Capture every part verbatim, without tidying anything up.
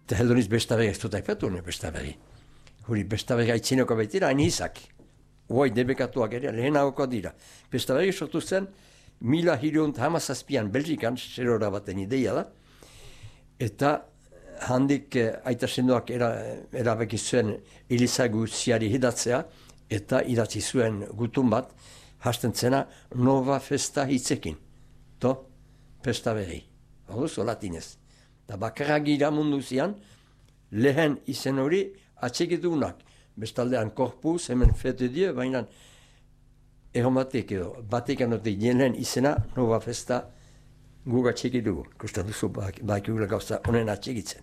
Eta heldoniz bestaberri ez dut aipatu, ne bestaberri. Hori bestaberri aitzineko baitira, hain izak. Hoi debekatuak ere, lehenagoko dira. Bestaberri sortu zen, mila hirunt hamazazpian Belgikan, zerora baten ideia da, eta handik eh, aita sendoak era, erabeki zuen Eliza guziari hidatzea, eta idatzi zuen gutun bat, hasten zena Nova Festa hitzekin. To, bestaberri. Hor duzu, latinez. Eta bakarra gira mundu zian, lehen izen hori atxekitunak. Bestaldean korpus, hemen fete dio, baina erromatek edo, batek anotik lehen izena, Nova Festa guk atxekitu. Kosta duzu, bakigula gauza honen atxekitzen.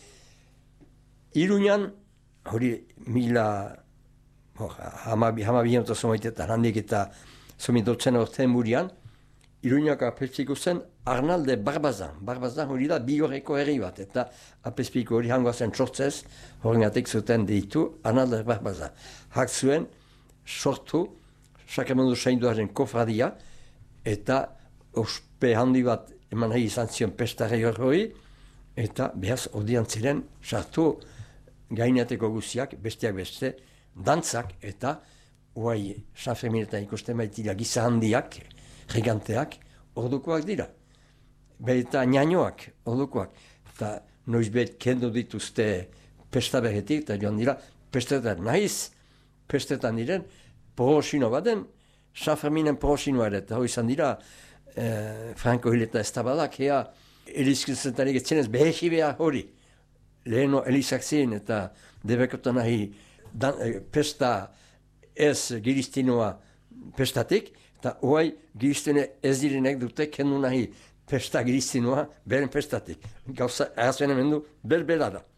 Iruñan, hori mila, hamabi hamabi somaitetan handik eta somitotzen orten burian, Iruñako apespiko zen Arnalde Barbazan. Barbazan hori da bigorreko herri bat, eta apespiko hori hangoa zen sortzez, horrengatik zuten deitu Arnalde Barbazan. Hak zuen sortu Sakramentu Sainduaren kofradia, eta ospe handi bat eman nahi izan zion pestare hori, eta behaz odian ziren sartu gainateko guziak, besteak beste, dantzak, eta huai San Ferminetan ikusten baitira giza handiak, giganteak, ordukoak dira. Eta ñañoak, ordukoak. Eta noizbet kendu dituzte pestaberretik, eta joan dira, pestetan nahiz, pestetan diren, porosino baden, San Ferminen porosinoa ere, eta hori izan dira, eh, Franco Hileta ez tabadak, ea, elizkizentarik etzenez, beheji behar hori. Leheno elizak ziren, eta debekotan nahi, dan, eh, pesta ez giristinoa pestatik, eta hoai giristine ez direnek dute kendu nahi pesta giristinoa beren pestatik. Gauza, errazen hemen du, berbera da.